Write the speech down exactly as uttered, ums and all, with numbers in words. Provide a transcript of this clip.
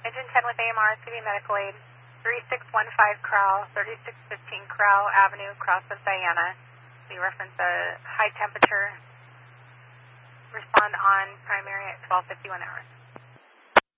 Engine ten with A M R, C B Medical Aid, three six one five Crowell, thirty-six fifteen Crowell Avenue, cross of Diana. We reference a high temperature. Respond on primary at twelve fifty-one hours.